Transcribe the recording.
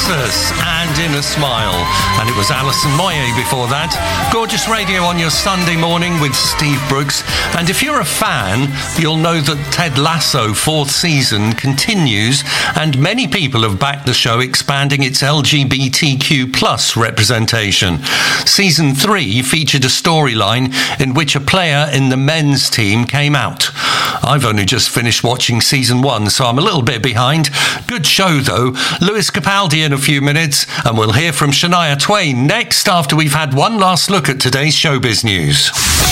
Texas and In a Smile. And it was Alison Moyet before that. Gorgeous radio on your Sunday morning with Steve Brooks. And if you're a fan, you'll know that Ted Lasso 4th season continues, and many people have backed the show expanding its LGBTQ plus representation. Season 3 featured a storyline in which a player in the men's team came out. I've only just finished watching season 1, so I'm a little bit behind. Good show, though. Lewis Capaldi in a few minutes, and we'll hear from Shania Twain next after we've had one last look at today's showbiz news.